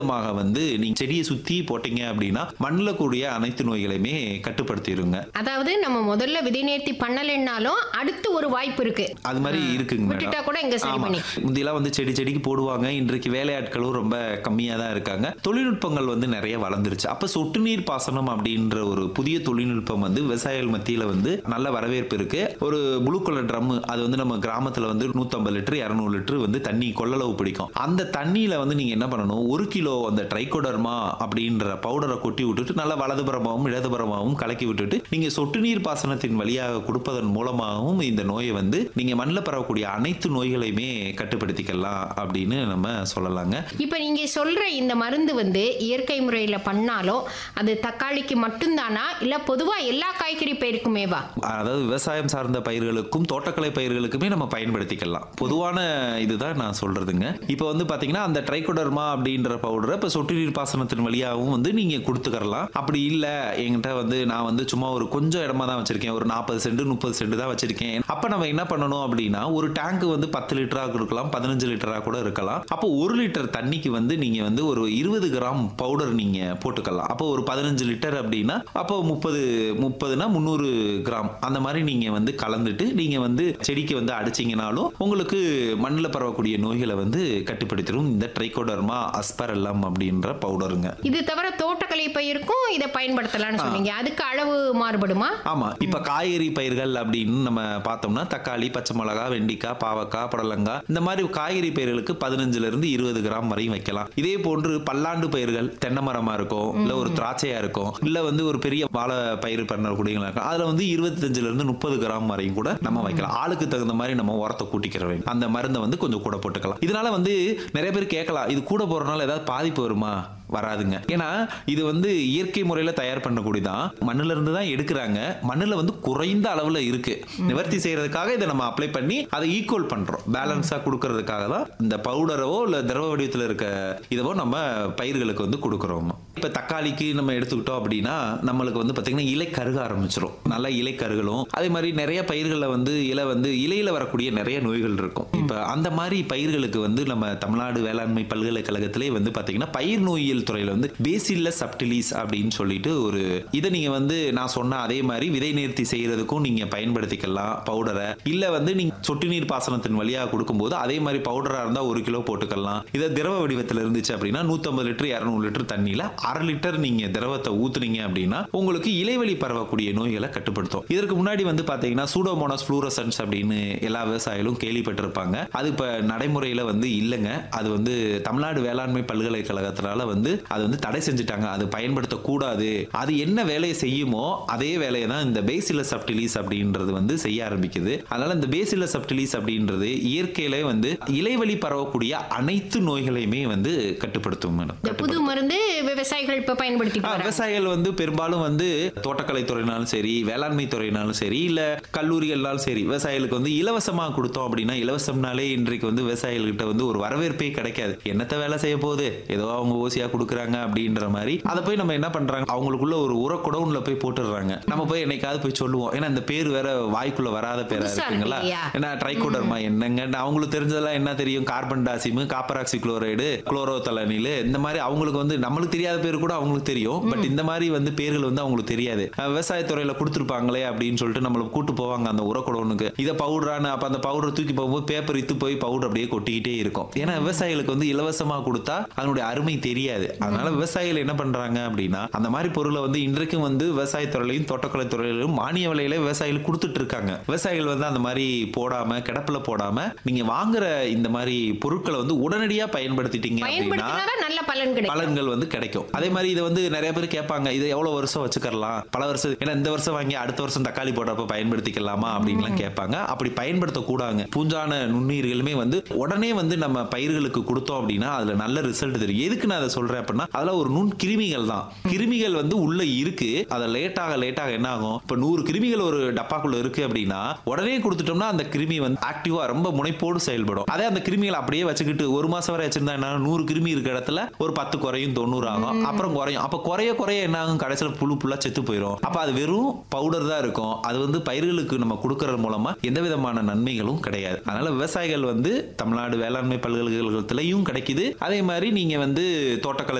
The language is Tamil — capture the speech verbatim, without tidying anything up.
வந்து நீங்க செடியை சுத்தி போட்டீங்க அப்படின்னா மண்ணில் கூடிய அனைத்து நோய்களையுமே கட்டுப்படுத்திடுங்க. அதாவது நம்ம முதல்ல விதை நேர்த்தி பண்ணலைன்னாலும் அடுத்து ஒரு வாய்ப்பு இருக்கு. அது மாதிரி இருக்குங்க மேடம். விட்டுட்டா கூட இங்க சரி ஆமா. பண்ணி. முந்தியெல்லாம் வந்து செடி செடிக்கு போடுவாங்க. இன்றைக்கு வேலையாட்களும் ரொம்ப கம்மியா தான் இருக்காங்க. தொழில்நுட்பங்கள் வந்து நிறைய வளர்ந்துருச்சு. அப்ப சொட்டு நீர் பாசனம் அப்படின்ற ஒரு புதிய தொழில்நுட்பம் வந்து விவசாயிகள் மத்தியில வந்து நல்ல வரவேற்பு இருக்கு. ஒரு ப்ளூ கலர் ட்ரம், அது வந்து நம்ம கிராமத்துல வந்து நூத்தி ஐம்பது லிட்டர் இருநூறு லிட்டர் வந்து தண்ணி கொள்ளளவு பிடிக்கும். அந்த தண்ணியில வந்து நீங்க என்ன பண்ணணும், ஒரு கிலோ அந்த ட்ரைகோடர்மா அப்படின்ற பவுடரை கொட்டி விட்டுட்டு நல்லா வலதுபுறமாகவும் இடதுபுறமாகவும் கலக்கி விட்டுட்டு நீங்க சொட்டு நீர் பாசனத்தின் வழியாக கொடுப்பதன் மூலமாகவும் இந்த நோயை வந்து நீங்க மண்ணில் பரவக்கூடிய அனைத்து நோய்களையுமே கட்டுப்படுத்திக்கலாம் அப்படின்னு நம்ம சொல்லலாங்க. இப்ப நீங்க சொல்ற இந்த மருந்து வந்து இயற்கை முறையில பண்ணாலும் அது தக்காளிக்கு மட்டும்தானா இல்ல பொதுவா எல்லா காய்கறி பயிருக்குமேவா? அதாவது விவசாயம் சார்ந்த பயிர்களுக்கும் தோட்டக்கலை பயிர்களுக்குமே நம்ம பயன்படுத்திக்கலாம். பொதுவான இதுதான் நான் சொல்றதுங்க. இப்போ வந்து பாத்தீங்கன்னா அந்த ட்ரைகோடர்மா அப்படின்ற பவுடரை இப்போ சொட்டு நீர் பாசனத்தின் வழியாகவும் வந்து நீங்க கொடுத்துக்கலாம். அப்படி இல்ல என்கிட்ட வந்து நான் வந்து சும்மா ஒரு கொஞ்சம் இடமா தான் வச்சிருக்கேன், ஒரு நாற்பது சென்ட் முப்பது சென்ட் தான் வச்சிருக்கேன். அப்ப நம்ம என்ன பண்ணணும் அப்படின்னா ஒரு டேங்க் வந்து பத்து லிட்டரா இருக்கலாம், பதினஞ்சு லிட்டரா கூட இருக்கலாம். அப்போ ஒரு லிட்டர் தண்ணிக்கு வந்து நீங்க வந்து ஒரு இருபது கிராம் பவுடர் நீங்க போட்டுக்கலாம். அப்போ ஒரு பதினஞ்சு லிட்டர் அப்படின்னா அப்போ முப்பது முப்பதுனா முந்நூறு கிராம் அந்த மாதிரி நீங்க வந்து கலந்துட்டு நீங்க வந்து செடிக்கு வந்து அடிச்சீங்கனாலும் உங்களுக்கு மண்ணில் பரவக்கூடிய நோய்களை வந்து கட்டுப்படுத்திடும் இந்த ட்ரைகோடர்மா அஸ்பரெல்லம் அப்படின்ற பவுடருங்க. இது தவிர தோட்டக்கலை பயிருக்கும் இதை பயன்படுத்தலாம்னு சொன்னீங்க. அதுக்கு அளவு மாறுபடுமா? ஆமா. இப்ப காய்கறி பயிர்கள் அப்படின்னு நம்ம பார்த்தோம்னா தக்காளி, பச்சை மிளகா, வெண்டிக்காய், பாவக்காய், புடலங்காய் இந்த மாதிரி காய்கறி பயிர்களுக்கு பதினஞ்சுல இருந்து இருபது கிராம் வரையும் வைக்கலாம். இதே போன்று பல்லாண்டு பயிர்கள் தென்னை மரமா இருக்கும், இல்ல ஒரு திராட்சையா இருக்கும், இல்ல வந்து ஒரு பெரிய வாழை பயிர் பண்ணக்கூடியவங்களா இருக்கும், அதுல வந்து இருபத்தஞ்சுல இருந்து முப்பது கிராம் வரையும் கூட நம்ம வைக்கலாம். ஆளுக்கு தகுந்த மாதிரி நம்ம உரத்தை கூட்டிக்கிற வேண்டும். அந்த மருந்தை வந்து கொஞ்சம் கூட போட்டுக்கலாம். இதனால வந்து நிறைய பேர் கேட்கலாம், இது கூட போறதுனால ஏதாவது பாதிப்பு வருமா? வராதுங்க. ஏன்னா இது வந்து இயற்கை முறையில் தயார் பண்ணக்கூடியதான், மண்ணில இருந்து தான் எடுக்கிறாங்க. மண்ணில் வந்து குறைந்த அளவில் இருக்கு. நிவர்த்தி செய்யறதுக்காக இதை நம்ம அப்ளை பண்ணி அதை ஈக்குவல் பண்றோம், பேலன்ஸா கொடுக்கறதுக்காக தான் இந்த பவுடரவோ இல்ல திரவ வடிவத்தில் இருக்க இதவோ நம்ம பயிர்களுக்கு வந்து கொடுக்குறோம். இப்ப தக்காளிக்கு நம்ம எடுத்துக்கிட்டோம் அப்படின்னா நம்மளுக்கு வந்து பாத்தீங்கன்னா இலை கருக ஆரம்பிச்சிடும். நல்ல இலை கருகளும் அதே மாதிரி நிறைய பயிர்களில் வந்து இலை வந்து இலையில வரக்கூடிய நிறைய நோய்கள் இருக்கும். இப்ப அந்த மாதிரி பயிர்களுக்கு வந்து நம்ம தமிழ்நாடு வேளாண்மை பல்கலைக்கழகத்திலே வந்து பாத்தீங்கன்னா பயிர் நோயியல் துறையில வந்து பேசில்லஸ் சப்டிலிஸ் அப்படின்னு சொல்லிட்டு ஒரு இதை நீங்க வந்து நான் சொன்ன அதே மாதிரி விதை நேர்த்தி செய்யறதுக்கும் நீங்க பயன்படுத்திக்கலாம் பவுடரை. இல்ல வந்து நீங்க சொட்டு நீர் பாசனத்தின் வழியாக கொடுக்கும்போது அதே மாதிரி பவுடரா இருந்தா ஒரு கிலோ போட்டுக்கலாம். இதை திரவ வடிவத்தில் இருந்துச்சு அப்படின்னா நூத்தி ஐம்பது லிட்டர் இருநூறு லிட்டர் தண்ணியில அரை லிட்டர் நீங்க திரவத்தை ஊத்துனீங்க அப்படின்னா உங்களுக்கு இலைவெளி பரவக்கூடிய நோய்களை கட்டுப்படுத்தும். இதற்கு முன்னாடி வந்து பாத்தீங்கன்னா சூடோமோனாஸ் ஃப்ளூரசன்ஸ் அப்படின்னு எல்லா விவசாயிகளும் கேள்விப்பட்டிருப்பாங்க. அது இப்ப நடைமுறையில வந்து இல்லைங்க. அது வந்து தமிழ்நாடு வேளாண்மை பல்கலைக்கழகத்தினால வந்து அது வந்து தடை செஞ்சுட்டாங்க. அது பயன்படுத்தக்கூடாது. அது என்ன வேலையை செய்யுமோ அதே வேலையை தான் இந்த பேசில்லஸ் சப்டிலிஸ் அப்படின்றது வந்து செய்ய ஆரம்பிக்குது. அதனால இந்த பேசில்லஸ் சப்டிலிஸ் அப்படின்றது இயற்கையிலே வந்து இலைவெளி பரவக்கூடிய அனைத்து நோய்களையுமே வந்து கட்டுப்படுத்தும். புது மருந்து விவசாயிகள் இப்ப பயன்படுத்தி விவசாயிகள் வந்து பெரும்பாலும் வந்து தோட்டக்கலை துறையினாலும் சரி, வேளாண்மை துறையினாலும் சரி, இல்ல கல்லூரிகள்னாலும் சரி, விவசாயிகளுக்கு வந்து இலவசமா கொடுத்தோம் அப்படின்னா, இலவசம்னாலே இன்றைக்கு வந்து விவசாயிகள்கிட்ட வந்து ஒரு வரவேற்பே கிடைக்காது. என்னத்த வேலை செய்ய போகுது, ஏதோ அவங்க ஓசியா கொடுக்குறாங்க அப்படின்ற மாதிரி அதை போய் நம்ம என்ன பண்றாங்க, அவங்களுக்குள்ள ஒரு உர குடவுன்ல போய் போட்டுடுறாங்க. நம்ம போய் என்னைக்காவது போய் சொல்லுவோம். ஏன்னா இந்த பேர் வேற வாய்க்குள்ள வராத பேரா இருக்குங்களா. ஏன்னா ட்ரைகோடர்மா என்னங்க அவங்களுக்கு தெரிஞ்சதெல்லாம் என்ன தெரியும், கார்பன் டாசிம், காப்பர் ஆக்சி குளோரைடு, குளோரோதலனில், இந்த மாதிரி அவங்களுக்கு வந்து நம்மளுக்கு தெரியாத பேர் கூட அவங்களுக்கு தெரியும். பட் இந்த மாதிரி வந்து பேர்கள் வந்து அவங்களுக்கு தெரியாது. விவசாயத்துறையில கொடுத்துருப்பாங்களே அப்படின்னு சொல்லிட்டு நம்மள கூட்டு போவாங்க அந்த உரக்குடவுனுக்கு. இதை பவுடரான அப்ப அந்த பவுடர் தூக்கி போகும்போது பேப்பர் இத்து போய் பவுடர் அப்படியே கொட்டிக்கிட்டே இருக்கும். ஏன்னா விவசாயிகளுக்கு வந்து இலவசமா கொடுத்தா அதனுடைய அருமை தெரியாது. அதனால விவசாயிகள் என்ன பண்றாங்க அப்படின்னா அந்த மாதிரி பொருளை வந்து இன்றைக்கும் வந்து விவசாயத்துறையிலையும் தோட்டக்கலை துறையிலும் மானிய விலையில விவசாயிகள் கொடுத்துட்டு இருக்காங்க. விவசாயிகள் வந்து அந்த மாதிரி போடாம கிடப்புல போடாம நீங்க வாங்குற இந்த மாதிரி பொருட்களை வந்து உடனடியா பயன்படுத்திட்டீங்க அப்படின்னா நல்ல பலன் பலன்கள் வந்து கிடைக்கும். அதே மாதிரி இதை வந்து நிறைய பேர் கேட்பாங்க, இது எவ்வளவு வருஷம் வச்சுக்கலாம், பல வருஷம், ஏன்னா இந்த வருஷம் வாங்கி அடுத்த வருஷம் தக்காளி போடுறப்ப பயன்படுத்திக்கலாமா அப்படின்லாம் கேட்பாங்க. அப்படி பயன்படுத்தக்கூடாது. பூஞ்சான நுண்ணுயிர்களுமே வந்து உடனே வந்து நம்ம பயிர்களுக்கு கொடுத்தோம் அப்படின்னா அதுல நல்ல ரிசல்ட் தெரியும். எதுக்கு நான் அதை சொல்றேன் அப்படின்னா அதுல ஒரு நுண் கிருமிகள் தான். கிருமிகள் வந்து உள்ள இருக்கு. அதை லேட்டாக லேட்டாக என்ன ஆகும், இப்ப நூறு கிருமிகள் ஒரு டப்பாக்குள்ள இருக்கு அப்படின்னா உடனே கொடுத்துட்டோம்னா அந்த கிருமி வந்து ஆக்டிவா ரொம்ப முனைப்போடு செயல்படும். அதே அந்த கிருமிகளை அப்படியே வச்சுக்கிட்டு ஒரு மாசம் வரை வச்சிருந்தா என்ன, நூறு கிருமி இருக்க இடத்துல ஒரு பத்து குறையும் தொண்ணூறு ஆகும். அப்புறம் குறையும். அப்ப குறைய குறைய என்ன ஆகும், கடைசியில் புழு புல்லா செத்து போயிடும். அப்ப அது வெறும் பவுடர் தான் இருக்கும். அது வந்து பயிர்களுக்கு நம்ம கொடுக்கறது மூலமா எந்த விதமான நன்மைகளும் கிடையாது. அதனால விவசாயிகள் வந்து தமிழ்நாடு வேளாண்மை பல்கலைக்கழகத்திலையும் கிடைக்குது. அதே மாதிரி நீங்க வந்து தோட்ட